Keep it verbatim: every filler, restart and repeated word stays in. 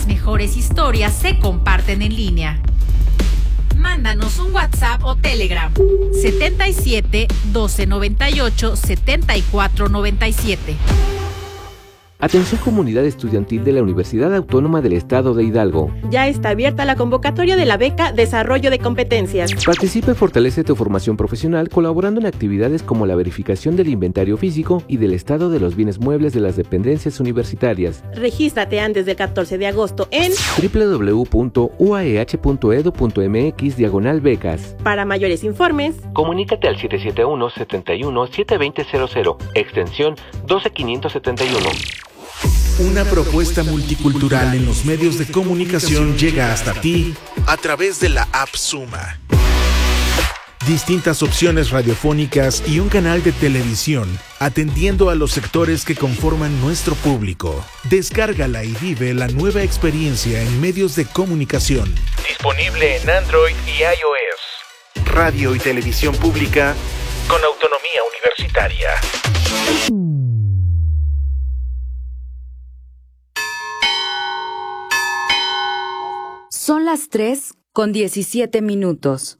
mejores historias se comparten en línea. Mándanos un WhatsApp o Telegram setenta y siete, doce noventa y ocho, setenta y cuatro noventa y siete. Atención comunidad estudiantil de la Universidad Autónoma del Estado de Hidalgo. Ya está abierta la convocatoria de la beca Desarrollo de Competencias. Participa y fortalece tu formación profesional colaborando en actividades como la verificación del inventario físico y del estado de los bienes muebles de las dependencias universitarias. Regístrate antes del catorce de agosto en doble u doble u doble u punto u a e hache punto e d u punto m x diagonal becas. Para mayores informes, comunícate al siete siete uno, siete uno, siete dos cero cero cero, extensión doce quinientos setenta y uno. Una propuesta multicultural en los medios de comunicación llega hasta ti a través de la app Suma. Distintas opciones radiofónicas y un canal de televisión atendiendo a los sectores que conforman nuestro público. Descárgala y vive la nueva experiencia en medios de comunicación. Disponible en Android y iOS. Radio y televisión pública con autonomía universitaria. Son las tres con diecisiete minutos.